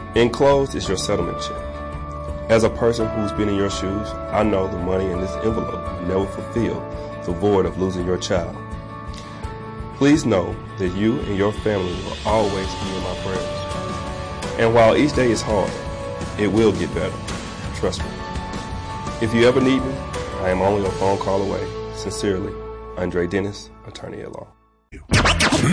Enclosed is your settlement check. As a person who's been in your shoes, I know the money in this envelope will never fulfill the void of losing your child. Please know that you and your family will always be in my prayers. And while each day is hard, it will get better. Trust me. If you ever need me, I am only a phone call away. Sincerely, Andre Dennis, attorney at law.